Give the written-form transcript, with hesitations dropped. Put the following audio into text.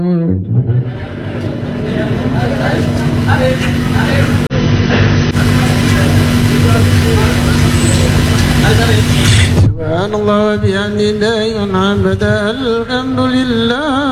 سبحان الله وبحمده لا إله إلا الله الحمد لله